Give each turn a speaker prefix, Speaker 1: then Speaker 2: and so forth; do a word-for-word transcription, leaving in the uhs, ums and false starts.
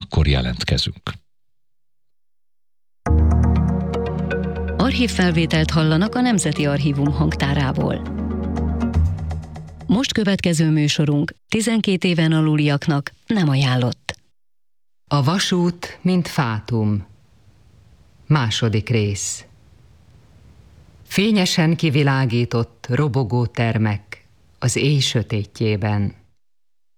Speaker 1: akkor jelentkezünk.
Speaker 2: Archívfelvételt hallanak a Nemzeti Archívum hangtárából. Most következő műsorunk tizenkét éven aluliaknak nem ajánlott.
Speaker 3: A vasút, mint fátum. Második rész. Fényesen kivilágított, robogó termek az éj sötétjében.